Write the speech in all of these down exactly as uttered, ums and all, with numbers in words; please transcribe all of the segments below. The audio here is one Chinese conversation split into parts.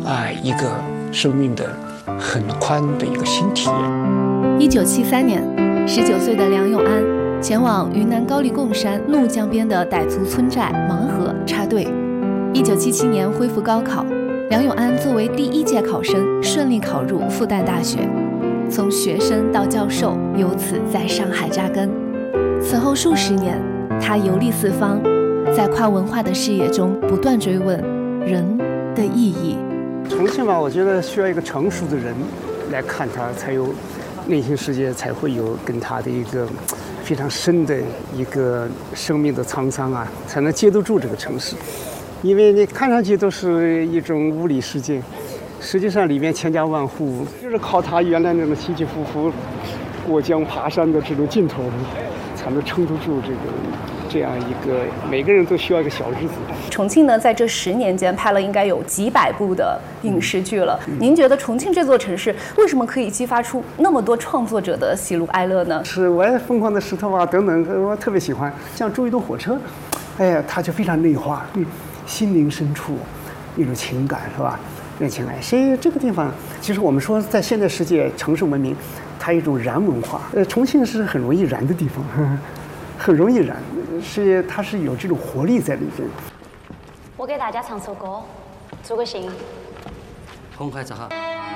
啊一个生命的很宽的一个新体验。 一九七三年，十九岁的梁永安前往云南高黎贡山怒江边的傣族村寨盲河插队。一九七七年恢复高考，梁永安作为第一届考生顺利考入复旦大学，从学生到教授，由此在上海扎根。此后数十年，他游历四方，在跨文化的视野中不断追问人的意义。 重庆吧，我觉得需要一个成熟的人来看它，才有内心世界，才会有跟他的一个非常深的一个生命的沧桑啊，才能接得住这个城市。因为你看上去都是一种物理世界，实际上里面千家万户，就是靠它原来那种起起伏伏、过江爬山的这种劲头，才能撑得住这个这样一个每个人都需要一个小日子。 重庆呢，在这十年间拍了应该有几百部的影视剧了。嗯、您觉得重庆这座城市为什么可以激发出那么多创作者的喜怒哀乐呢？ 是我也疯狂的石头啊等等，我特别喜欢。像周一动火车，哎呀，它就非常内化，嗯，心灵深处一种情感是吧？热情爱。所以这个地方，其实我们说在现代世界城市文明，它有一种燃文化。呃，重庆是很容易燃的地方，呵呵很容易燃，是它是有这种活力在里边。 我给大家唱首歌，助个兴。 红孩子哈。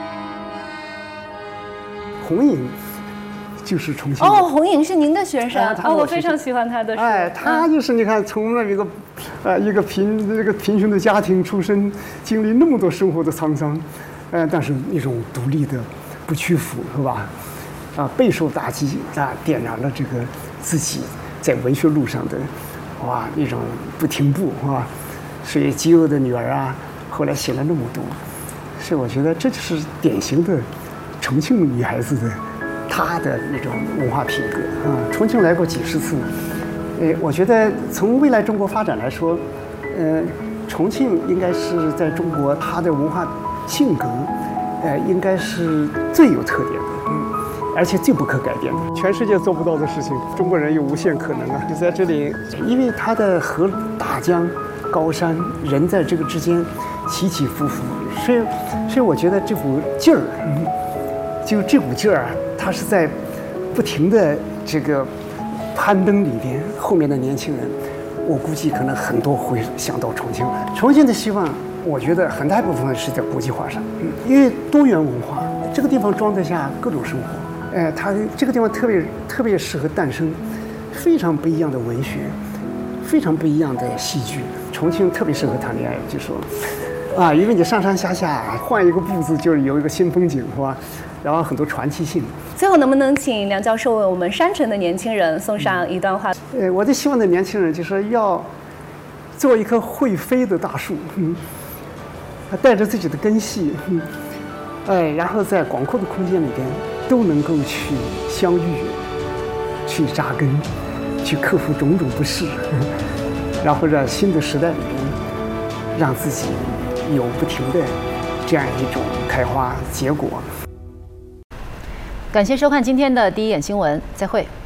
红影就是重庆哦，红影是您的学生、 哎、 哦，我非常喜欢他的书。 哎，他就是你看，从那一个，呃，一个贫这个贫穷的家庭出身，经历那么多生活的沧桑，呃，但是一种独立的不屈服，是吧？啊，备受打击啊，点燃了这个自己在文学路上的哇一种不停步啊。所以《饥饿的女儿》啊，后来写了那么多，所以我觉得这就是典型的重庆女孩子的她的那种文化品格啊。重庆来过几十次，呃，我觉得从未来中国发展来说，呃，重庆应该是在中国它的文化性格，呃，应该是最有特点的，嗯，而且最不可改变的。全世界做不到的事情，中国人有无限可能啊！就在这里，因为它的河大江。高山人在这个之间起起伏伏，所以，所以我觉得这股劲儿，嗯，就这股劲儿啊，它是在不停的这个攀登里边。后面的年轻人，我估计可能很多会想到重庆来。重庆的希望，我觉得很大一部分是在国际化上，嗯，因为多元文化，这个地方装得下各种生活，哎，它这个地方特别特别适合诞生非常不一样的文学。非常不一样的戏剧，重庆特别适合谈恋爱，就说，啊，因为你上上下下换一个步子，就是有一个新风景，是吧？然后很多传奇性。 最后，能不能请梁教授为我们山城的年轻人送上一段话？ 呃，我最希望的年轻人就是要做一棵会飞的大树，嗯，带着自己的根系，嗯，哎，然后在广阔的空间里边都能够去相遇，去扎根。去克服种种不适，然后让新的时代里面，让自己有不停的这样一种开花结果。 感谢收看今天的第一眼新闻，再会。